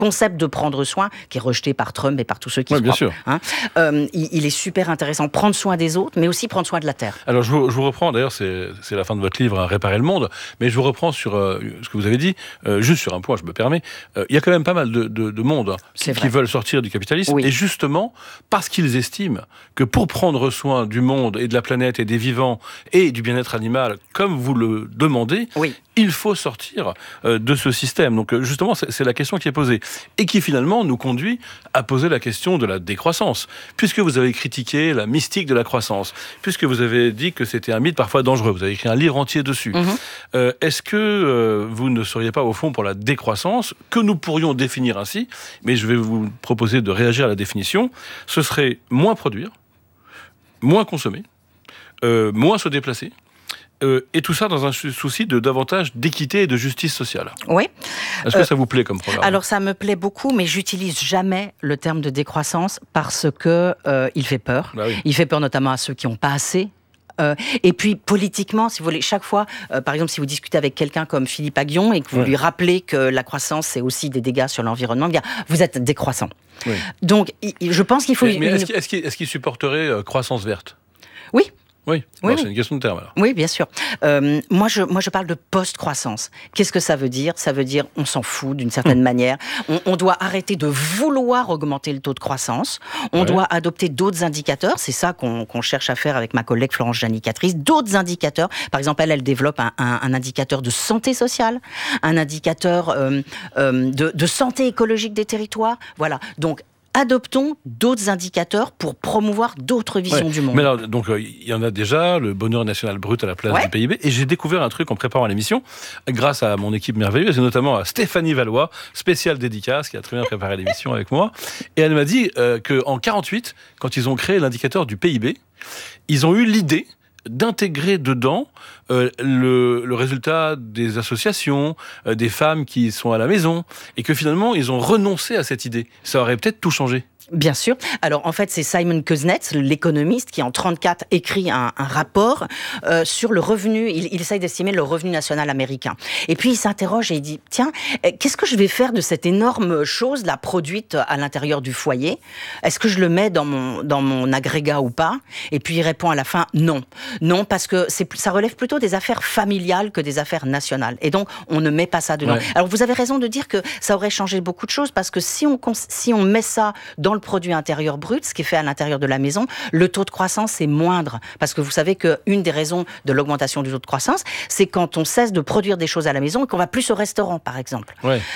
concept de prendre soin, qui est rejeté par Trump et par tous ceux qui se bien croient. sûr. Il est super intéressant. Prendre soin des autres, mais aussi prendre soin de la Terre. Alors, je vous reprends, d'ailleurs, c'est la fin de votre livre, Réparer le monde, mais je vous reprends sur ce que vous avez dit, juste sur un point, je me permets. Il y a quand même pas mal de monde qui veulent sortir du capitalisme, et justement, parce qu'ils estiment que pour prendre soin du monde et de la planète et des vivants et du bien-être animal, comme vous le demandez, il faut sortir de ce système. Donc, justement, c'est la question qui est posée. Et qui, finalement, nous conduit à poser la question de la décroissance. Puisque vous avez critiqué la mystique de la croissance, puisque vous avez dit que c'était un mythe parfois dangereux, vous avez écrit un livre entier dessus. Est-ce que vous ne seriez pas, au fond, pour la décroissance, que nous pourrions définir ainsi, mais je vais vous proposer de réagir à la définition, ce serait moins produire, moins consommer, moins se déplacer, et tout ça dans un souci de davantage d'équité et de justice sociale. Oui. Est-ce que ça vous plaît comme programme ? Alors ça me plaît beaucoup, mais j'utilise jamais le terme de décroissance parce que il fait peur. Il fait peur notamment à ceux qui n'ont pas assez. Et puis politiquement, si vous voulez, chaque fois, par exemple, si vous discutez avec quelqu'un comme Philippe Aghion et que vous lui rappelez que la croissance c'est aussi des dégâts sur l'environnement, vous êtes décroissant. Donc, je pense qu'il faut. Mais est-ce qu'il supporterait croissance verte ? Oui. Oui, c'est une question de terme alors. Oui, bien sûr. Moi, je parle de post-croissance. Qu'est-ce que ça veut dire ? Ça veut dire on s'en fout d'une certaine manière. On doit arrêter de vouloir augmenter le taux de croissance. On doit adopter d'autres indicateurs. C'est ça qu'on cherche à faire avec ma collègue Florence Janicatrice. D'autres indicateurs. Par exemple, elle développe un indicateur de santé sociale, un indicateur de santé écologique des territoires. Voilà. Donc, adoptons d'autres indicateurs pour promouvoir d'autres visions du monde. Mais alors, donc, il y en a déjà, le bonheur national brut à la place du PIB, et j'ai découvert un truc en préparant l'émission, grâce à mon équipe merveilleuse, et notamment à Stéphanie Valois, spéciale dédicace, qui a très bien préparé l'émission avec moi, et elle m'a dit qu'en 48, quand ils ont créé l'indicateur du PIB, ils ont eu l'idée d'intégrer dedans le résultat des associations, des femmes qui sont à la maison, et que finalement, ils ont renoncé à cette idée. Ça aurait peut-être tout changé. Bien sûr. Alors, en fait, c'est Simon Kuznets, l'économiste, qui en 1934 écrit un rapport sur le revenu. Il essaye d'estimer le revenu national américain. Et puis, il s'interroge et il dit, tiens, qu'est-ce que je vais faire de cette énorme chose-là produite à l'intérieur du foyer ? Est-ce que je le mets dans mon agrégat ou pas ? Et puis, il répond à la fin, non. Non, parce que ça relève plutôt des affaires familiales que des affaires nationales. Et donc, on ne met pas ça dedans. Alors, vous avez raison de dire que ça aurait changé beaucoup de choses, parce que si on met ça dans le produit intérieur brut, ce qui est fait à l'intérieur de la maison, le taux de croissance est moindre. Parce que vous savez qu'une des raisons de l'augmentation du taux de croissance, c'est quand on cesse de produire des choses à la maison et qu'on va plus au restaurant, par exemple.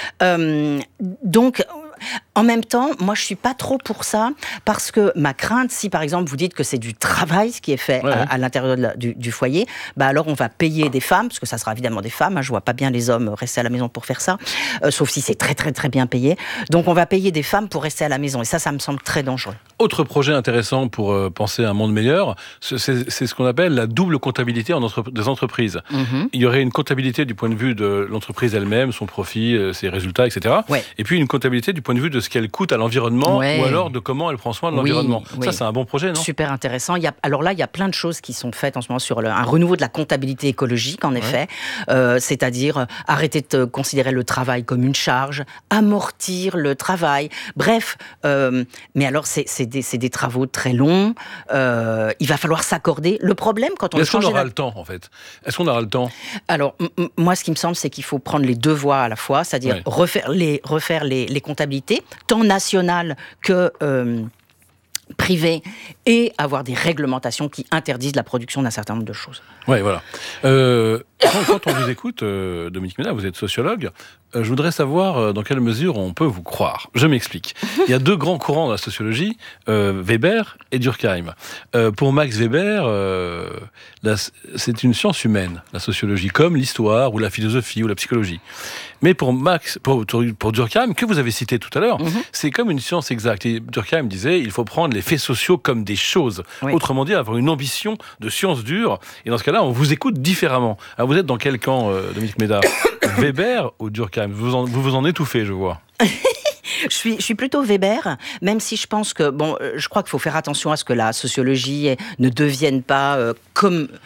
Donc, en même temps, moi, je suis pas trop pour ça, parce que ma crainte, si par exemple vous dites que c'est du travail ce qui est fait à l'intérieur du foyer, alors on va payer des femmes, parce que ça sera évidemment des femmes, je vois pas bien les hommes rester à la maison pour faire ça, sauf si c'est très très très bien payé. Donc on va payer des femmes pour rester à la maison, et ça me semble très dangereux. Autre projet intéressant pour penser à un monde meilleur, c'est ce qu'on appelle la double comptabilité des entreprises. Il y aurait une comptabilité du point de vue de l'entreprise elle-même, son profit, ses résultats, etc. Et puis une comptabilité du point de vue de ce qu'elle coûte à l'environnement, ou alors de comment elle prend soin de l'environnement. Ça, c'est un bon projet, non ? Super intéressant. Alors là, il y a plein de choses qui sont faites en ce moment sur un renouveau de la comptabilité écologique, en effet. C'est-à-dire arrêter de considérer le travail comme une charge, amortir le travail. Bref, mais alors c'est des travaux très longs. Il va falloir s'accorder. Le problème, quand on... Est-ce qu'on aura le temps, en fait ? Est-ce qu'on aura le temps ? Alors, moi, ce qui me semble, c'est qu'il faut prendre les deux voies à la fois, c'est-à-dire refaire les comptabilités, tant nationales que privées, et avoir des réglementations qui interdisent la production d'un certain nombre de choses. Oui, voilà. Quand on vous écoute, Dominique Méda, vous êtes sociologue, je voudrais savoir dans quelle mesure on peut vous croire. Je m'explique. Il y a deux grands courants dans la sociologie, Weber et Durkheim. Pour Max Weber, c'est une science humaine, la sociologie, comme l'histoire, ou la philosophie, ou la psychologie. Mais pour Durkheim, que vous avez cité tout à l'heure, c'est comme une science exacte. Et Durkheim disait, il faut prendre les faits sociaux comme des choses. Autrement dit, avoir une ambition de science dure. Et dans ce cas-là, on vous écoute différemment. Alors vous êtes dans quel camp, Dominique Méda ? Weber ou Durkheim ? Vous vous en étouffez, je vois. Je suis plutôt Weber, même si je pense que, je crois qu'il faut faire attention à ce que la sociologie ne devienne pas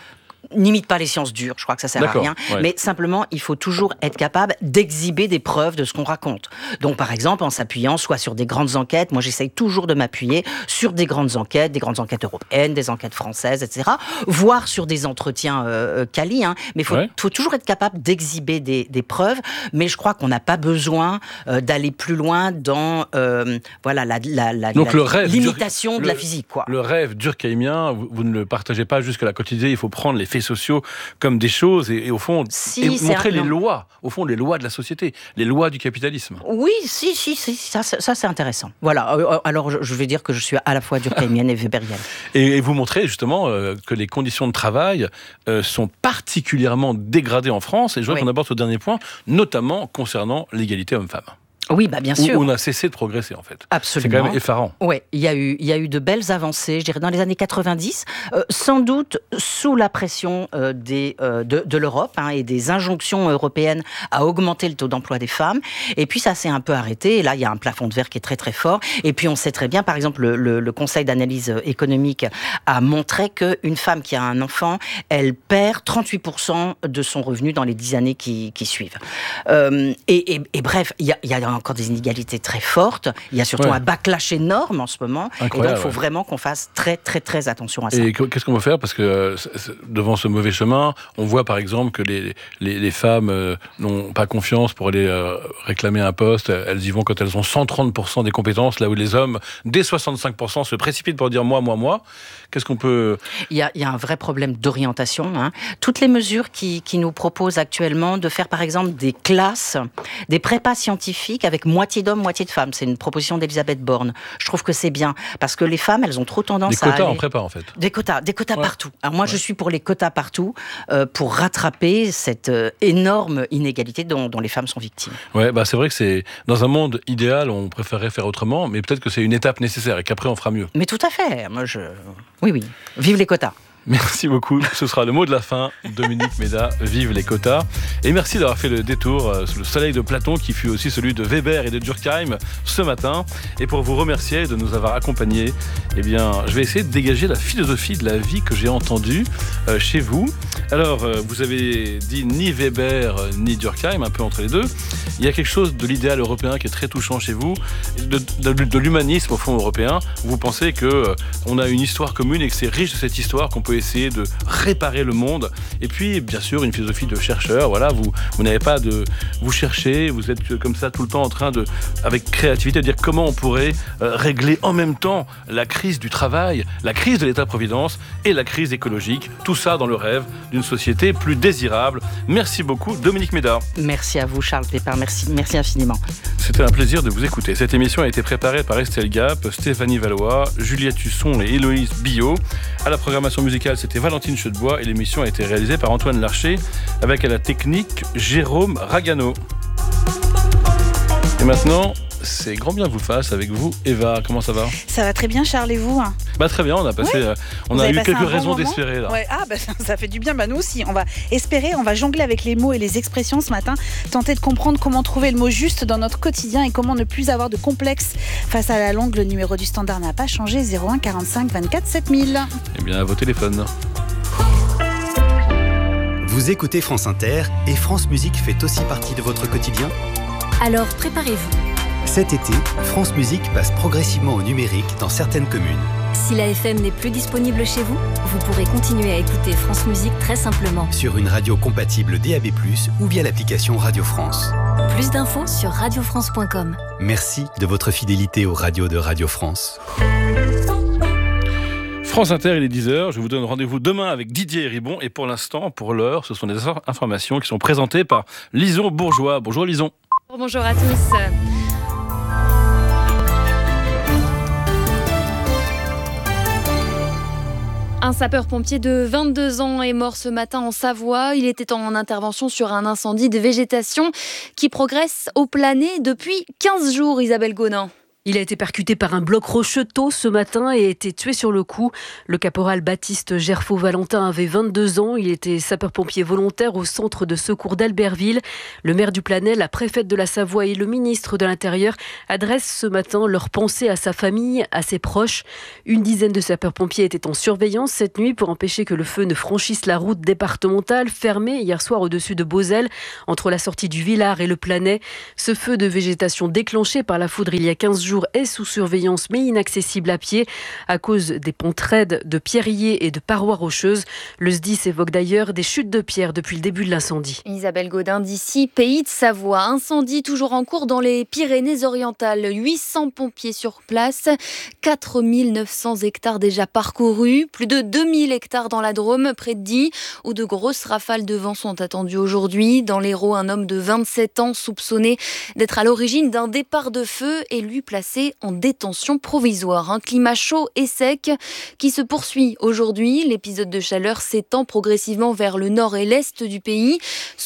n'imite pas les sciences dures, je crois que ça sert à rien, mais simplement, il faut toujours être capable d'exhiber des preuves de ce qu'on raconte. Donc, par exemple, en s'appuyant soit sur des grandes enquêtes, moi j'essaye toujours de m'appuyer sur des grandes enquêtes européennes, des enquêtes françaises, etc., voire sur des entretiens quali, mais il faut toujours être capable d'exhiber des preuves, mais je crois qu'on n'a pas besoin d'aller plus loin dans Donc le rêve l'imitation de la physique. Le rêve durkheimien, vous ne le partagez pas jusqu'à la quotidienne, il faut prendre les faits sociaux comme des choses et au fond montrer les lois, au fond les lois de la société, les lois du capitalisme. Oui, si, ça c'est intéressant. Voilà, alors je vais dire que je suis à la fois durkheimienne et weberienne. Et vous montrez justement que les conditions de travail sont particulièrement dégradées en France, et je voudrais qu'on aborde ce dernier point, notamment concernant l'égalité homme-femme. Oui, bien sûr. Où on a cessé de progresser, en fait. Absolument. C'est quand même effarant. Oui, il y a eu de belles avancées, je dirais, dans les années 90, sans doute sous la pression de l'Europe et des injonctions européennes à augmenter le taux d'emploi des femmes. Et puis, ça s'est un peu arrêté. Et là, il y a un plafond de verre qui est très, très fort. Et puis, on sait très bien, par exemple, le Conseil d'analyse économique a montré qu'une femme qui a un enfant, elle perd 38% de son revenu dans les 10 années qui suivent. Et bref, il y a encore des inégalités très fortes. Il y a surtout un backlash énorme en ce moment. Incroyable, et donc, il faut vraiment qu'on fasse très, très, très attention à ça. Et qu'est-ce qu'on va faire ? Parce que devant ce mauvais chemin, on voit par exemple que les femmes n'ont pas confiance pour aller réclamer un poste. Elles y vont quand elles ont 130% des compétences, là où les hommes, dès 65%, se précipitent pour dire moi. Qu'est-ce qu'on peut... Il y a un vrai problème d'orientation. Toutes les mesures qui nous proposent actuellement de faire par exemple des classes, des prépas scientifiques avec moitié d'hommes, moitié de femmes. C'est une proposition d'Elisabeth Borne. Je trouve que c'est bien, parce que les femmes, elles ont trop tendance à aller... Des quotas en prépa, en fait. Des quotas partout. Alors moi, je suis pour les quotas partout, pour rattraper cette énorme inégalité dont les femmes sont victimes. Ouais, c'est vrai que c'est... Dans un monde idéal, on préférerait faire autrement, mais peut-être que c'est une étape nécessaire et qu'après, on fera mieux. Mais tout à fait. Oui. Vive les quotas. Merci beaucoup. Ce sera le mot de la fin. Dominique Méda, vive les quotas. Et merci d'avoir fait le détour sous le soleil de Platon, qui fut aussi celui de Weber et de Durkheim ce matin. Et pour vous remercier de nous avoir accompagnés, je vais essayer de dégager la philosophie de la vie que j'ai entendue chez vous. Alors, vous avez dit ni Weber ni Durkheim, un peu entre les deux. Il y a quelque chose de l'idéal européen qui est très touchant chez vous, de l'humanisme au fond européen. Vous pensez qu'on a une histoire commune et que c'est riche de cette histoire qu'on peut essayer de réparer le monde. Et puis, bien sûr, une philosophie de chercheur. Voilà, vous n'avez pas de... Vous cherchez, vous êtes comme ça tout le temps en train de, avec créativité, de dire comment on pourrait régler en même temps la crise du travail, la crise de l'État-providence et la crise écologique. Tout ça dans le rêve d'une société plus désirable. Merci beaucoup, Dominique Méda. Merci à vous, Charles Pépin. Merci infiniment. C'était un plaisir de vous écouter. Cette émission a été préparée par Estelle Gap, Stéphanie Valois, Juliette Husson et Héloïse Billot. À la programmation musicale, c'était Valentine Chedebois et l'émission a été réalisée par Antoine Larcher avec à la technique Jérôme Ragano. Et maintenant, c'est grand bien vous fasse avec vous, Eva. Comment ça va ? Ça va très bien, Charles, et vous ? Très bien, on a passé, on a eu quelques raisons d'espérer là. Ouais, ça fait du bien. Nous aussi, on va espérer, on va jongler avec les mots et les expressions ce matin, tenter de comprendre comment trouver le mot juste dans notre quotidien et comment ne plus avoir de complexe face à la langue. Le numéro du standard n'a pas changé, 01 45 24 7000. À vos téléphones. Vous écoutez France Inter et France Musique fait aussi partie de votre quotidien ? Alors préparez-vous. Cet été, France Musique passe progressivement au numérique dans certaines communes. Si la FM n'est plus disponible chez vous, vous pourrez continuer à écouter France Musique très simplement. Sur une radio compatible DAB+, ou via l'application Radio France. Plus d'infos sur radiofrance.com. Merci de votre fidélité aux radios de Radio France. France Inter, il est 10h. Je vous donne rendez-vous demain avec Didier Ribon. Et pour l'instant, pour l'heure, ce sont des informations qui sont présentées par Lison Bourgeois. Bonjour Lison. Bonjour à tous. Un sapeur-pompier de 22 ans est mort ce matin en Savoie. Il était en intervention sur un incendie de végétation qui progresse au Plané depuis 15 jours, Isabelle Gonin. Il a été percuté par un bloc rocheux tôt ce matin et a été tué sur le coup. Le caporal Baptiste Gerfaud-Valentin avait 22 ans. Il était sapeur-pompier volontaire au centre de secours d'Albertville. Le maire du Planay, la préfète de la Savoie et le ministre de l'Intérieur adressent ce matin leurs pensées à sa famille, à ses proches. Une dizaine de sapeurs-pompiers étaient en surveillance cette nuit pour empêcher que le feu ne franchisse la route départementale fermée hier soir au-dessus de Beauzelle, entre la sortie du Villard et le Planay. Ce feu de végétation déclenché par la foudre il y a 15 jours est sous surveillance mais inaccessible à pied à cause des pontes raides de pierriers et de parois rocheuses. Le SDIS évoque d'ailleurs des chutes de pierres depuis le début de l'incendie. Isabelle Godin d'ici, Pays de Savoie. Incendie toujours en cours dans les Pyrénées-Orientales. 800 pompiers sur place, 4900 hectares déjà parcourus, plus de 2000 hectares dans la Drôme, près de Die, où de grosses rafales de vent sont attendues aujourd'hui. Dans l'Hérault, un homme de 27 ans soupçonné d'être à l'origine d'un départ de feu et lui placé en détention provisoire. Un climat chaud et sec qui se poursuit aujourd'hui. L'épisode de chaleur s'étend progressivement vers le nord et l'est du pays.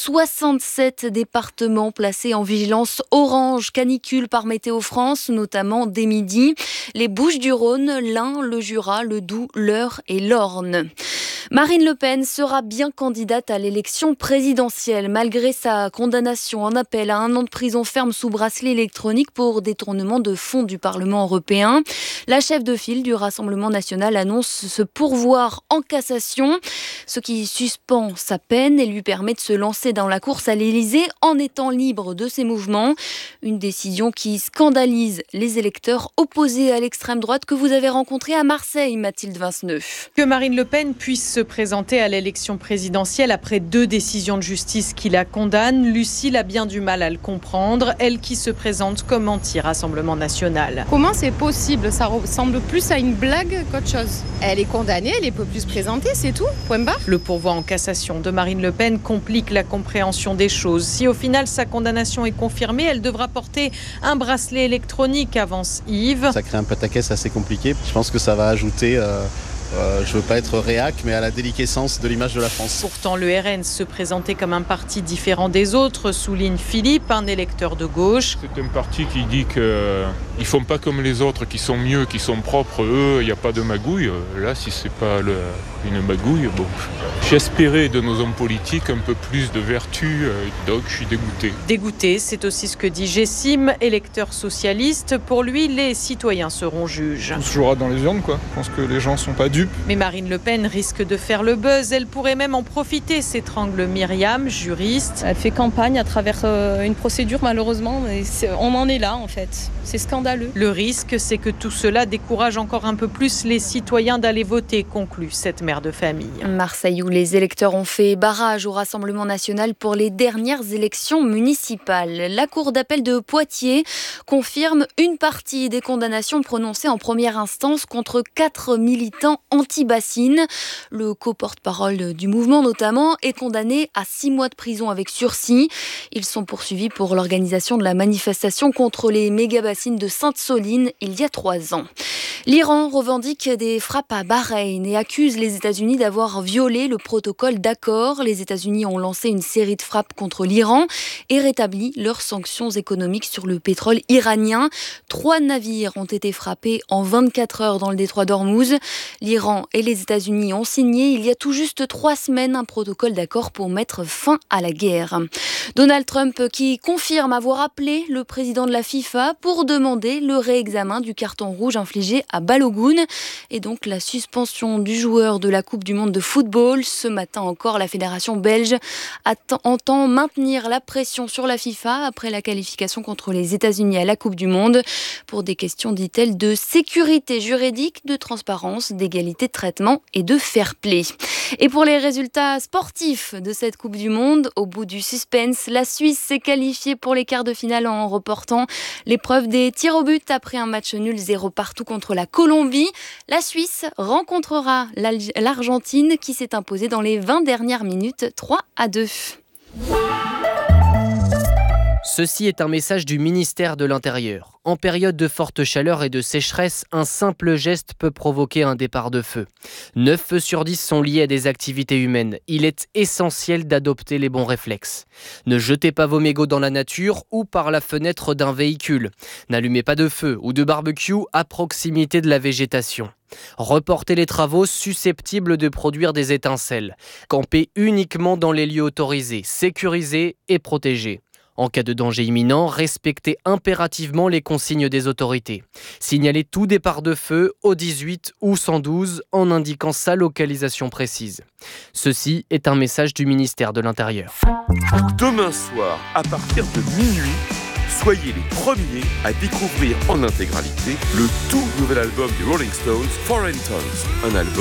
67 départements placés en vigilance orange canicule par Météo France, notamment dès midi. Les Bouches-du-Rhône, l'Ain, le Jura, le Doubs, l'Eure et l'Orne. Marine Le Pen sera bien candidate à l'élection présidentielle, malgré sa condamnation en appel à 1 an de prison ferme sous bracelet électronique pour détournement de fonds du Parlement européen. La chef de file du Rassemblement national annonce se pourvoir en cassation, ce qui suspend sa peine et lui permet de se lancer dans la course à l'Élysée en étant libre de ses mouvements. Une décision qui scandalise les électeurs opposés à l'extrême droite que vous avez rencontrés à Marseille, Mathilde Vinceneux. Que Marine Le Pen puisse se présenter à l'élection présidentielle après 2 décisions de justice qui la condamnent, Lucille a bien du mal à le comprendre, elle qui se présente comme anti-Rassemblement national. Comment c'est possible ? Ça ressemble plus à une blague qu'autre chose. Elle est condamnée, elle ne peut plus se présenter, c'est tout, point barre. Le pourvoi en cassation de Marine Le Pen complique la compréhension des choses. Si au final sa condamnation est confirmée, elle devra porter un bracelet électronique, avance Yves. Ça crée un pataquès assez compliqué. Je pense que ça va ajouter... je veux pas être réac, mais à la déliquescence de l'image de la France. Pourtant, le RN se présentait comme un parti différent des autres, souligne Philippe, un électeur de gauche. C'est un parti qui dit qu'ils font pas comme les autres, qui sont mieux, qui sont propres. Eux, il n'y a pas de magouille. Là, si c'est pas une magouille, bon. J'espérais de nos hommes politiques un peu plus de vertu, donc je suis dégoûté. Dégoûté, c'est aussi ce que dit Gessim, électeur socialiste. Pour lui, les citoyens seront juges. On se jouera dans les urnes, quoi. Je pense que les gens sont pas dupes. Mais Marine Le Pen risque de faire le buzz. Elle pourrait même en profiter, s'étrangle Myriam, juriste. Elle fait campagne à travers une procédure, malheureusement. Mais on en est là, en fait. C'est scandaleux. Le risque, c'est que tout cela décourage encore un peu plus les citoyens d'aller voter, conclut cette mère de famille. Marseille, où les électeurs ont fait barrage au Rassemblement national pour les dernières élections municipales. La Cour d'appel de Poitiers confirme une partie des condamnations prononcées en première instance contre 4 militants anti-bassines. Le co-porte-parole du mouvement, notamment, est condamné à 6 mois de prison avec sursis. Ils sont poursuivis pour l'organisation de la manifestation contre les méga-bassines de Sainte-Soline il y a 3 ans. L'Iran revendique des frappes à Bahreïn et accuse les États-Unis d'avoir violé le protocole d'accord. Les États-Unis ont lancé une série de frappes contre l'Iran et rétabli leurs sanctions économiques sur le pétrole iranien. 3 navires ont été frappés en 24 heures dans le détroit d'Ormuz. L'Iran et les États-Unis ont signé il y a tout juste 3 semaines un protocole d'accord pour mettre fin à la guerre. Donald Trump qui confirme avoir appelé le président de la FIFA pour demander le réexamen du carton rouge infligé à Balogun et donc la suspension du joueur de la Coupe du monde de football. Ce matin encore, la fédération belge entend maintenir la pression sur la FIFA après la qualification contre les États-Unis à la Coupe du monde pour des questions, dit-elle, de sécurité juridique, de transparence, d'égalité de traitement et de fair play. Et pour les résultats sportifs de cette Coupe du monde, au bout du suspense, la Suisse s'est qualifiée pour les quarts de finale en remportant l'épreuve des tirs au but après un match nul 0 partout contre la Colombie. La Suisse rencontrera l'Argentine qui s'est imposée dans les 20 dernières minutes 3-2. Ceci est un message du ministère de l'Intérieur. En période de forte chaleur et de sécheresse, un simple geste peut provoquer un départ de feu. 9 feux sur 10 sont liés à des activités humaines. Il est essentiel d'adopter les bons réflexes. Ne jetez pas vos mégots dans la nature ou par la fenêtre d'un véhicule. N'allumez pas de feu ou de barbecue à proximité de la végétation. Reportez les travaux susceptibles de produire des étincelles. Campez uniquement dans les lieux autorisés, sécurisés et protégés. En cas de danger imminent, respectez impérativement les consignes des autorités. Signalez tout départ de feu au 18 ou 112 en indiquant sa localisation précise. Ceci est un message du ministère de l'Intérieur. Demain soir, à partir de minuit, soyez les premiers à découvrir en intégralité le tout nouvel album des Rolling Stones, Foreign Tongues, un album